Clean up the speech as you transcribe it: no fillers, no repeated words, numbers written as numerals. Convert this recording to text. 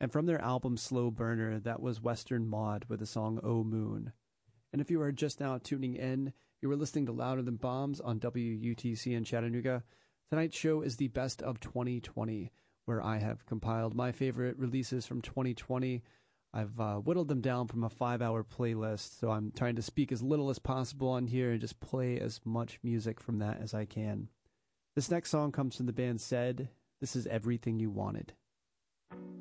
And from their album Slow Burner, that was Western Mod with the song Oh Moon. And if you are just now tuning in, you were listening to Louder Than Bombs on WUTC in Chattanooga. Tonight's show is the Best of 2020, where I have compiled my favorite releases from 2020. I've whittled them down from a 5-hour playlist, so I'm trying to speak as little as possible on here and just play as much music from that as I can. This next song comes from the band Said. This is Everything You Wanted.